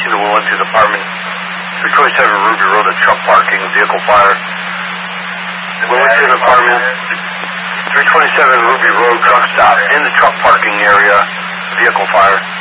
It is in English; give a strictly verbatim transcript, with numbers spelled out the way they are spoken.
see the Williamson's apartment, three twenty-seven Ruby Road, a truck parking, vehicle fire. Williamson's apartment, three twenty-seven Ruby Road, truck stop, in the truck parking area, vehicle fire.